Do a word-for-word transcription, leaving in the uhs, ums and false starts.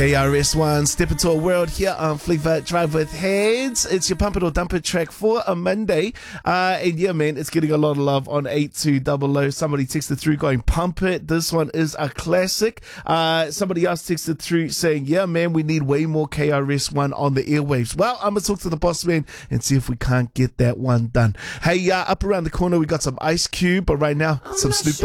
K R S One, step into a world here on Flavor Drive with Heads. It's your Pump It or Dump It track for a Monday. Uh, and yeah, man, it's getting a lot of love on eight two zero zero. Somebody texted through going, pump it. This one is a classic. Uh, somebody else texted through saying, yeah, man, we need way more K R S One on the airwaves. Well, I'm going to talk to the boss man and see if we can't get that one done. Hey, uh, up around the corner, we got some Ice Cube, but right now, some Snoop Dogg.